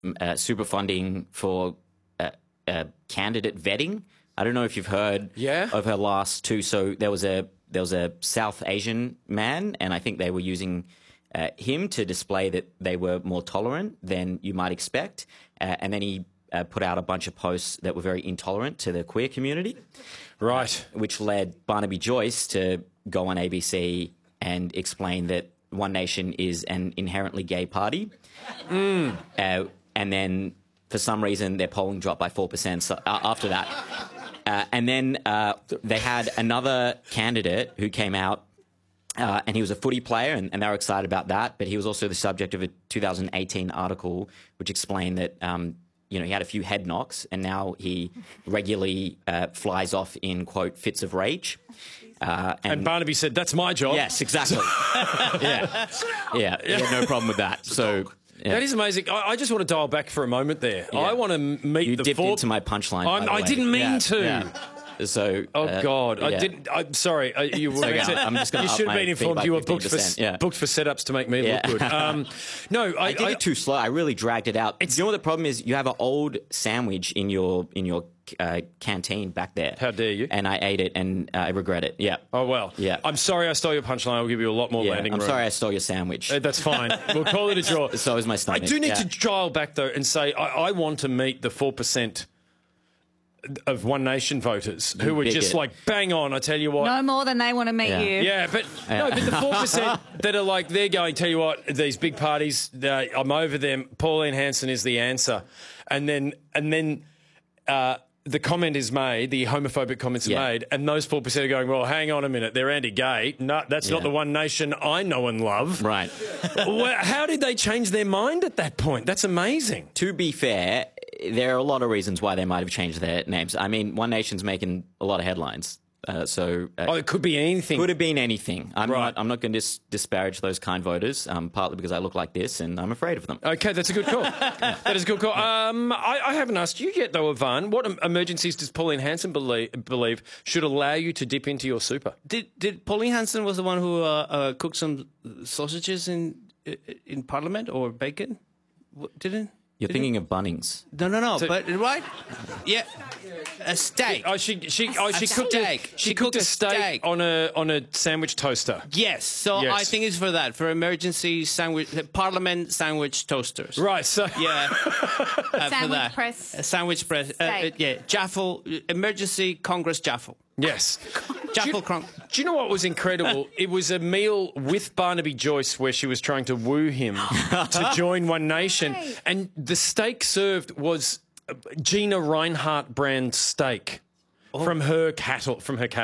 super funding for candidate vetting. I don't know if you've heard of her last two. So there was a South Asian man, and I think they were using him to display that they were more tolerant than you might expect. And then he put out a bunch of posts that were very intolerant to the queer community. Right. Which led Barnaby Joyce to go on ABC and explain that One Nation is an inherently gay party. And then, for some reason, their polling dropped by 4% after that. And then they had another candidate who came out, and he was a footy player, and they were excited about that. But he was also the subject of a 2018 article which explained that he had a few head knocks, and now he regularly flies off in, quote, fits of rage. And Barnaby said, "That's my job." Yes, exactly. yeah, he had no problem with that. So. Yeah. That is amazing. I just want to dial back for a moment there. Yeah. I want to meet you the dipped into my punchline. I didn't mean to. Yeah. So, God, yeah. I didn't. I'm sorry. You were. I'm just going to. You should have been informed. You were booked for setups to make me look good. No, I did it too slow. I really dragged it out. You know what the problem is? You have an old sandwich in your canteen back there. How dare you? And I ate it, and I regret it. Yeah. Oh well. Yeah. I'm sorry I stole your punchline. I'll give you a lot more landing room. I'm sorry I stole your sandwich. That's fine. We'll call it a draw. So is my stomach. I do need to dial back though and say I want to meet the 4% of One Nation voters who were just like bang on. I tell you what, no more than they want to meet you. Yeah, but no, but the 4% that are like they're going. Tell you what, these big parties, I'm over them. Pauline Hanson is the answer, and then the comment is made, the homophobic comments are made, and those 4% are going, well, hang on a minute, they're anti-gay. No, that's not the One Nation I know and love. Right. Well, how did they change their mind at that point? That's amazing. To be fair, there are a lot of reasons why they might have changed their names. I mean, One Nation's making a lot of headlines. It could be anything. Could have been anything. I'm not going to disparage those kind voters, partly because I look like this and I'm afraid of them. Okay, that's a good call. That is a good call. I haven't asked you yet, though, Ivan. What emergencies does Pauline Hanson believe should allow you to dip into your super? Did Pauline Hanson was the one who cooked some sausages in Parliament or bacon? Didn't? You're thinking of Bunnings. No. But right? Yeah, a steak. She cooked a steak on a sandwich toaster. Yes. So I think it's for that, for emergency sandwich, Parliament sandwich toasters. Right. So sandwich press. Sandwich press. Jaffle. Emergency Congress Jaffle. Yes. Jaffle. Do you know what was incredible? It was a meal with Barnaby Joyce where she was trying to woo him to join One Nation. And the steak served was Gina Reinhardt brand steak from her cattle.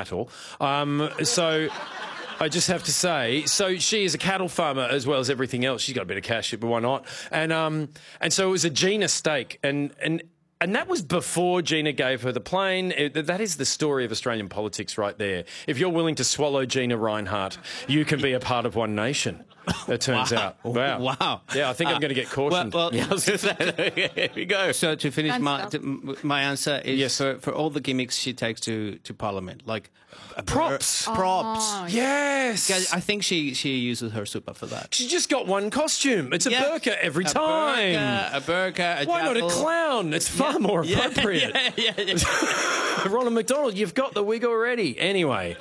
So I just have to say, so she is a cattle farmer as well as everything else. She's got a bit of cash, but why not? And so it was a Gina steak and that was before Gina gave her the plane. That is the story of Australian politics right there. If you're willing to swallow Gina Reinhardt, you can be a part of One Nation, it turns out. Wow. Yeah, I think I'm going to get cautioned. Well, I was going to say, here we go. So to finish, my answer is for all the gimmicks she takes to Parliament, like props. Yes. I think she uses her super for that. She's just got one costume. It's a burqa every time. A burqa. Why not a clown? It's far more appropriate. Ronald McDonald, you've got the wig already. Anyway.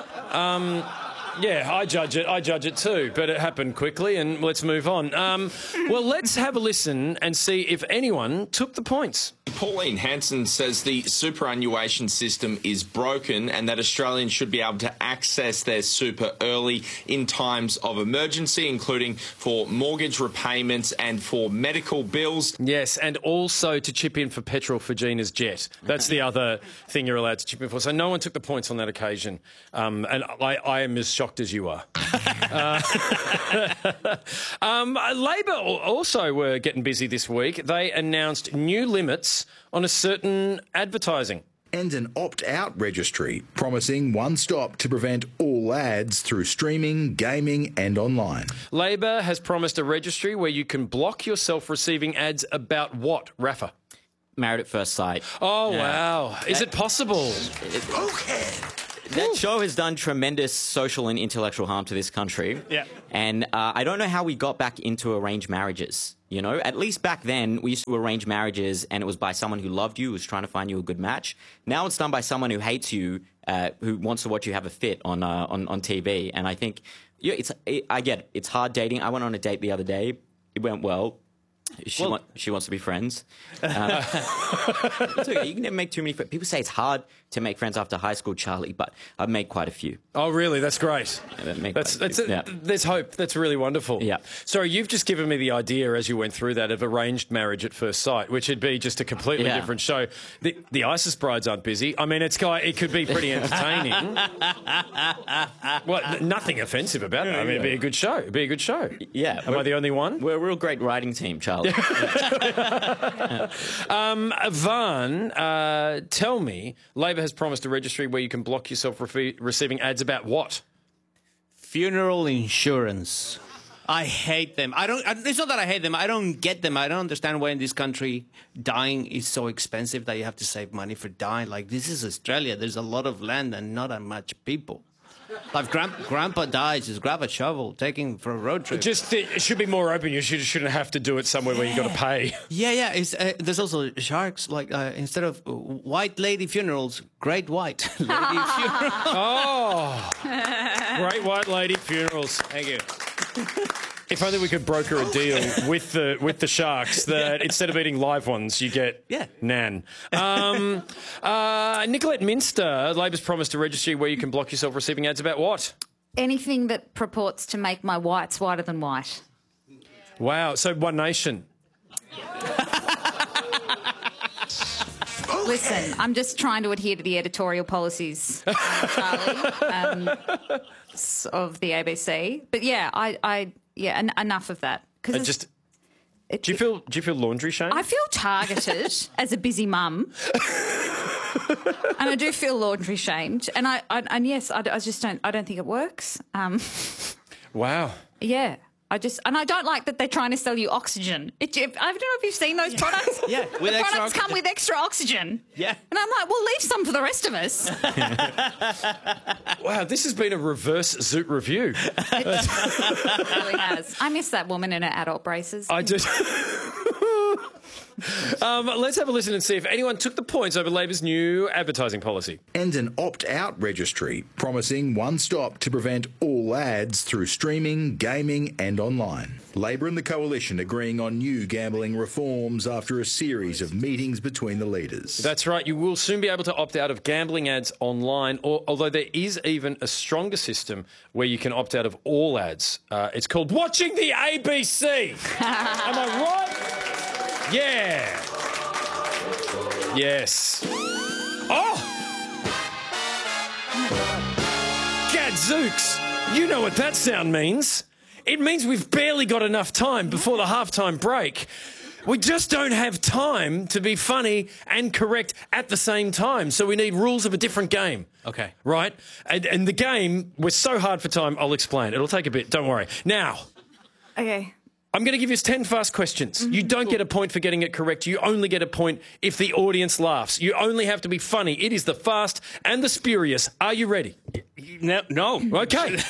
Yeah, I judge it too, but it happened quickly, and let's move on. Well, let's have a listen and see if anyone took the points. Pauline Hanson says the superannuation system is broken and that Australians should be able to access their super early in times of emergency, including for mortgage repayments and for medical bills. Yes, and also to chip in for petrol for Gina's jet. That's the other thing you're allowed to chip in for. So no one took the points on that occasion, and I am as shocked as you are. Labor also were getting busy this week. They announced new limits on a certain advertising. And an opt-out registry, promising one stop to prevent all ads through streaming, gaming and online. Labor has promised a registry where you can block yourself receiving ads about what, Rafa? Married at First Sight. Oh, wow. Is it possible? Okay. That show has done tremendous social and intellectual harm to this country. Yeah. And I don't know how we got back into arranged marriages. You know, at least back then we used to arrange marriages, and it was by someone who loved you, who was trying to find you a good match. Now it's done by someone who hates you, who wants to watch you have a fit on TV. And I think, I get it. It's hard dating. I went on a date the other day. It went well. She wants to be friends. It's okay. You can never make too many friends. People say it's hard to make friends after high school, Charlie, but I've made quite a few. Oh, really? That's great. There's hope. That's really wonderful. Yeah. Sorry, you've just given me the idea as you went through that of arranged marriage at first sight, which would be just a completely different show. The ISIS brides aren't busy. I mean, it could be pretty entertaining. Well, nothing offensive about it. I mean, it'd be a good show. It'd be a good show. Yeah. Am I the only one? We're a real great writing team, Charlie. Van, tell me, Labor has promised a registry where you can block yourself receiving ads about what? Funeral insurance. I hate them. It's not that I hate them. I don't get them. I don't understand why in this country dying is so expensive that you have to save money for dying. Like, this is Australia. There's a lot of land and not that much people. Like, grandpa dies, just grab a shovel, take him for a road trip. It should be more open. You shouldn't have to do it somewhere where you've got to pay. Yeah. There's also sharks. Like, instead of white lady funerals, great white lady funerals. Oh, great white lady funerals. Thank you. If only we could broker a deal with the sharks that instead of eating live ones, you get Nan. Nicolette Minster, Labor's promised a registry where you can block yourself receiving ads about what? Anything that purports to make my whites whiter than white. Wow. So One Nation. Listen, I'm just trying to adhere to the editorial policies, Charlie, of the ABC. But yeah, enough of that. Do you feel laundry shame? I feel targeted as a busy mum, and I do feel laundry shamed. And I don't think it works. Wow. Yeah. I don't like that they're trying to sell you oxygen. I don't know if you've seen those products. Yeah, with the extra products come with extra oxygen. Yeah. And I'm like, well, leave some for the rest of us. Wow, this has been a reverse Zoot review. It really has. I miss that woman in her adult braces. I do. Let's have a listen and see if anyone took the points over Labor's new advertising policy. And an opt-out registry promising one stop to prevent all ads through streaming, gaming and online. Labor and the Coalition agreeing on new gambling reforms after a series of meetings between the leaders. That's right. You will soon be able to opt out of gambling ads online, although there is even a stronger system where you can opt out of all ads. It's called watching the ABC. Am I right? Yeah. Yes. Oh! Gadzooks! You know what that sound means. It means we've barely got enough time before the halftime break. We just don't have time to be funny and correct at the same time. So we need rules of a different game. Okay. Right? And the game, we're so hard for time, I'll explain. It'll take a bit, don't worry. Now. Okay. I'm going to give you 10 fast questions. You don't get a point for getting it correct. You only get a point if the audience laughs. You only have to be funny. It is the fast and the spurious. Are you ready? No. Okay.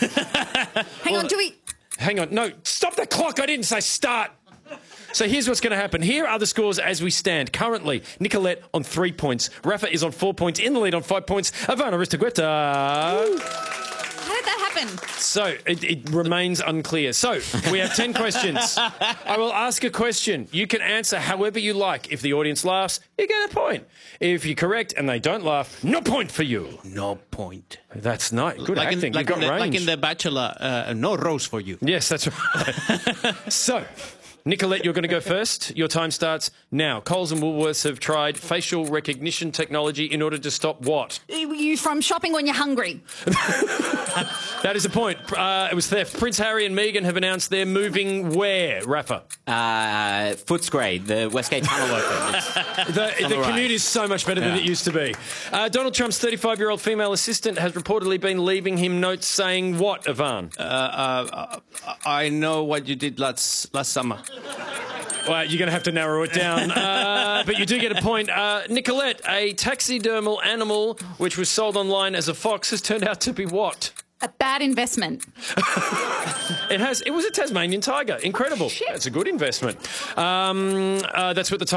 Hang on. No, stop the clock. I didn't say start. So here's what's going to happen. Here are the scores as we stand. Currently, Nicolette on 3 points. Rafa is on 4 points. In the lead on 5 points. Ivana Aristeguieta. How did that happen? So, it remains unclear. So, we have 10 questions. I will ask a question. You can answer however you like. If the audience laughs, you get a point. If you're correct and they don't laugh, no point for you. No point. That's nice. Good acting. You've got range. Like in The Bachelor, no rose for you. Yes, that's right. So, Nicolette, you're going to go first. Your time starts now. Coles and Woolworths have tried facial recognition technology in order to stop what? You from shopping when you're hungry. That is a point. It was theft. Prince Harry and Meghan have announced they're moving where, Rafa? Footscray, the Westgate Tunnel open. The commute is so much better than it used to be. Donald Trump's 35-year-old female assistant has reportedly been leaving him notes saying what, Ivan? I know what you did last summer. Well, you're going to have to narrow it down. But you do get a point. Nicolette, a taxidermal animal which was sold online as a fox has turned out to be what? A bad investment. It was a Tasmanian tiger. Incredible. Shit. That's a good investment. That's what the